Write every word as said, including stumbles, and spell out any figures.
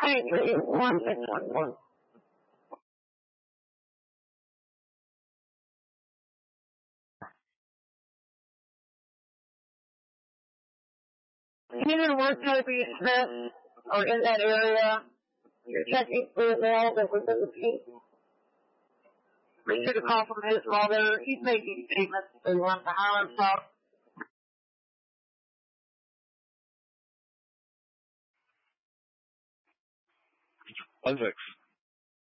Three, three, one, six, one, one. Either work type is Smith or in that area, you're checking for the walls and within the feet. Make sure to call from his mother. He's making statements and wants to harm himself. One six.